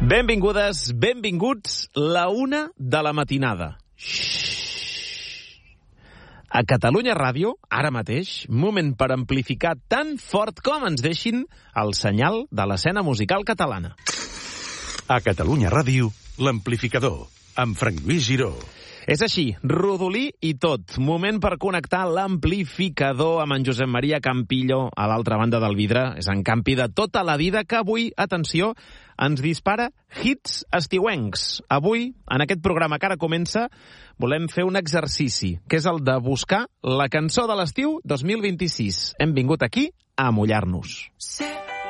Benvingudes, benvinguts, la 1 de la matinada. A Catalunya Ràdio, ara mateix, moment per amplificar tan fort com ens deixin el senyal de l'escena musical catalana. A Catalunya Ràdio, l'amplificador, amb Frank Lluís Giró. És així, rodolí i tot. Moment per connectar l'amplificador amb en Josep Maria Campillo a l'altra banda del vidre. És en Campi de tota la vida que avui, atenció, ens dispara hits estiuencs. Avui, en aquest programa que ara comença, volem fer un exercici, que és el de buscar la cançó de l'estiu 2026. Hem vingut aquí a mullar-nos. Sí.